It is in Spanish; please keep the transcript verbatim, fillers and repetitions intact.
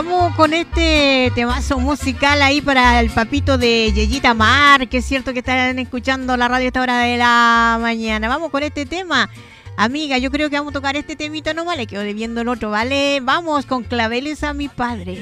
Vamos con este temazo musical ahí para el papito de Yeyita Mar, que es cierto que están escuchando la radio a esta hora de la mañana. Vamos con este tema. Amiga, yo creo que vamos a tocar este temita nomás, le quedo debiendo el otro, ¿vale? Vamos con Claveles a mi padre.